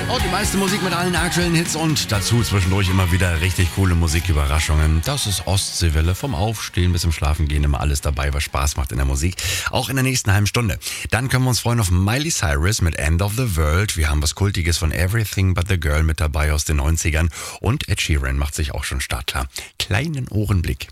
Und die meiste Musik mit allen aktuellen Hits und dazu zwischendurch immer wieder richtig coole Musiküberraschungen. Das ist Ostseewelle, vom Aufstehen bis zum Schlafengehen immer alles dabei, was Spaß macht in der Musik. Auch in der nächsten halben Stunde. Dann können wir uns freuen auf Miley Cyrus mit End of the World. Wir haben was Kultiges von Everything But the Girl mit dabei aus den 90ern. Und Ed Sheeran macht sich auch schon startklar. Kleinen Ohrenblick.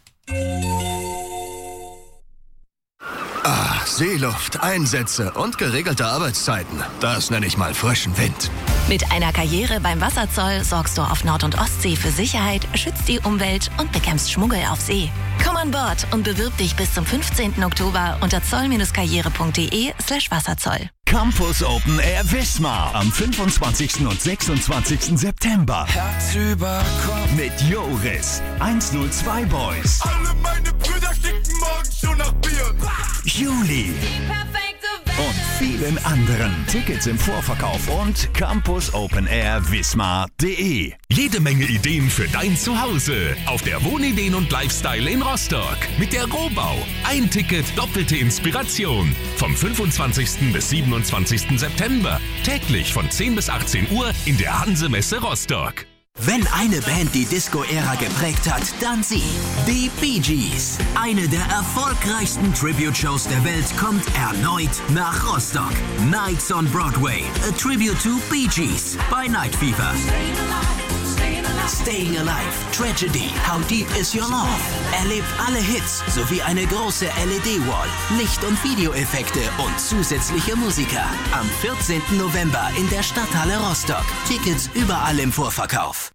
Seeluft, Einsätze und geregelte Arbeitszeiten. Das nenne ich mal frischen Wind. Mit einer Karriere beim Wasserzoll sorgst du auf Nord- und Ostsee für Sicherheit, schützt die Umwelt und bekämpfst Schmuggel auf See. Komm an Bord und bewirb dich bis zum 15. Oktober unter zoll-karriere.de/Wasserzoll. Campus Open Air Wismar am 25. und 26. September. Herz über Kopf. Mit Joris, 102 Boys. Alle meine Brüder sticken morgen schon nach Bier. Juli. Und vielen anderen. Tickets im Vorverkauf und campusopenairwismar.de. Jede Menge Ideen für dein Zuhause. Auf der Wohnideen und Lifestyle in Rostock. Mit der Rohbau. Ein Ticket, doppelte Inspiration. Vom 25. bis 27. September. Täglich von 10 bis 18 Uhr in der Hanse-Messe Rostock. Wenn eine Band die Disco-Ära geprägt hat, dann sie. Die Bee Gees. Eine der erfolgreichsten Tribute-Shows der Welt kommt erneut nach Rostock. Nights on Broadway. A Tribute to Bee Gees bei Night Fever. Staying Alive, Tragedy, How Deep Is Your Love? Erlebt alle Hits sowie eine große LED-Wall, Licht- und Videoeffekte und zusätzliche Musiker. Am 14. November in der Stadthalle Rostock. Tickets überall im Vorverkauf.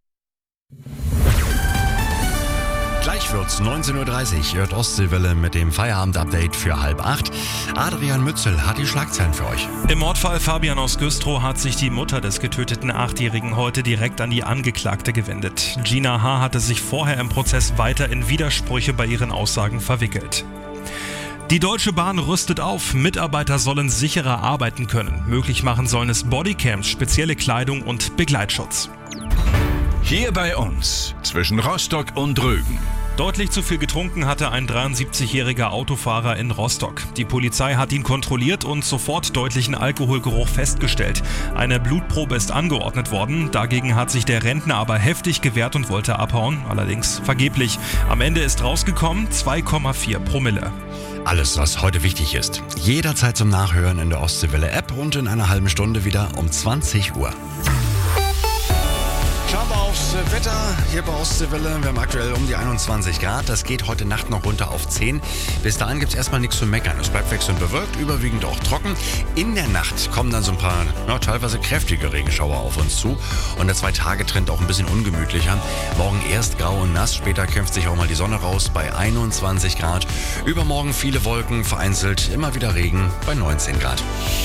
Gleich wird's 19.30 Uhr, hört Ostseewelle mit dem Feierabend-Update für 7:30. Adrian Mützel hat die Schlagzeilen für euch. Im Mordfall Fabian aus Güstrow hat sich die Mutter des getöteten 8-Jährigen heute direkt an die Angeklagte gewendet. Gina H. hatte sich vorher im Prozess weiter in Widersprüche bei ihren Aussagen verwickelt. Die Deutsche Bahn rüstet auf. Mitarbeiter sollen sicherer arbeiten können. Möglich machen sollen es Bodycams, spezielle Kleidung und Begleitschutz. Hier bei uns, zwischen Rostock und Rügen. Deutlich zu viel getrunken hatte ein 73-jähriger Autofahrer in Rostock. Die Polizei hat ihn kontrolliert und sofort deutlichen Alkoholgeruch festgestellt. Eine Blutprobe ist angeordnet worden. Dagegen hat sich der Rentner aber heftig gewehrt und wollte abhauen, allerdings vergeblich. Am Ende ist rausgekommen 2,4 Promille. Alles, was heute wichtig ist. Jederzeit zum Nachhören in der Ostseewelle-App und in einer halben Stunde wieder um 20 Uhr. Schauen wir aufs Wetter hier bei Ostseewelle. Wir haben aktuell um die 21 Grad. Das geht heute Nacht noch runter auf 10. Bis dahin gibt es erstmal nichts zu meckern. Es bleibt wechselnd bewölkt, überwiegend auch trocken. In der Nacht kommen dann so ein paar teilweise kräftige Regenschauer auf uns zu. Und der 2-Tage-Trend auch ein bisschen ungemütlicher. Morgen erst grau und nass, später kämpft sich auch mal die Sonne raus bei 21 Grad. Übermorgen viele Wolken, vereinzelt immer wieder Regen bei 19 Grad.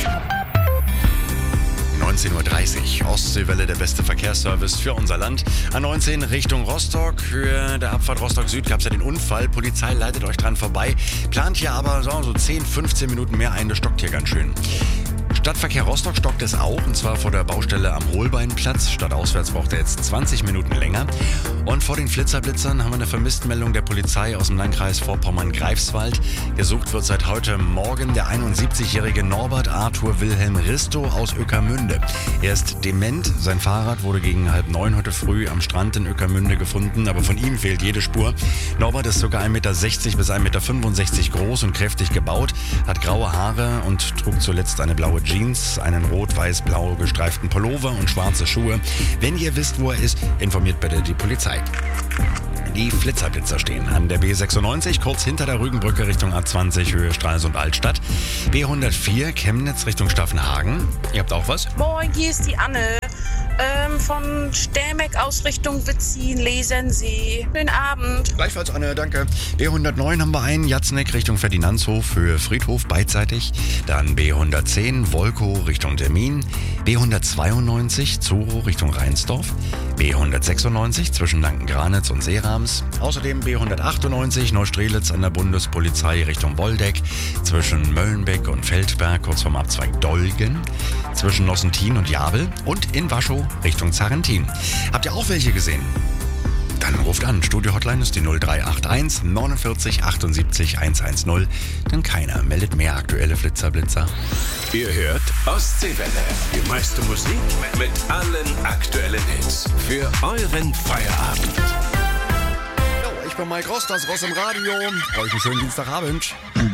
19.30 Uhr. Ostseewelle, der beste Verkehrsservice für unser Land. A19 Richtung Rostock. Für der Abfahrt Rostock Süd gab es ja den Unfall. Polizei leitet euch dran vorbei. Plant hier aber so 10, 15 Minuten mehr ein. Das stockt hier ganz schön. Stadtverkehr Rostock stockt es auch, und zwar vor der Baustelle am Holbeinplatz. Stadtauswärts braucht er jetzt 20 Minuten länger. Und vor den Flitzerblitzern haben wir eine Vermisstenmeldung der Polizei aus dem Landkreis Vorpommern-Greifswald. Gesucht wird seit heute Morgen der 71-jährige Norbert Arthur Wilhelm Risto aus Ueckermünde. Er ist dement. Sein Fahrrad wurde gegen 8:30 heute früh am Strand in Ueckermünde gefunden, aber von ihm fehlt jede Spur. Norbert ist ca. 1,60 Meter bis 1,65 Meter groß und kräftig gebaut, hat graue Haare und trug zuletzt eine blaue Jeans, einen rot-weiß-blau gestreiften Pullover und schwarze Schuhe. Wenn ihr wisst, wo er ist, informiert bitte die Polizei. Die Flitzerblitzer stehen an der B96, kurz hinter der Rügenbrücke Richtung A20, Höhe Stralsund-Altstadt. B104, Chemnitz Richtung Staffenhagen. Ihr habt auch was? Moin, hier ist die Anne. Von Stämeck aus Richtung Witzin, Lesensee. Schönen Abend. Gleichfalls, Anne, danke. B109 haben wir einen, Jatzneck Richtung Ferdinandshof, Höhe Friedhof beidseitig. Dann B110, Wolkow Richtung Termin. B192, Zuro Richtung Rheinsdorf. B196 zwischen Lanken-Granitz und Seerams. Außerdem B198, Neustrelitz an der Bundespolizei Richtung Woldeck. Zwischen Möllenbeck und Feldberg, kurz vorm Abzweig Dolgen. Zwischen Nossentin und Jabel. Und in Waschow Richtung Zarentin. Habt ihr auch welche gesehen? Dann dann ruft an. Studio-Hotline ist die 0381 49 78 110. Denn keiner meldet mehr aktuelle Flitzer-Blitzer. Ihr hört Ostseewelle. Die meiste Musik mit allen aktuellen Hits. Für euren Feierabend. Ich bin Mike Ross, das Ross im Radio. Euch einen schönen Dienstagabend.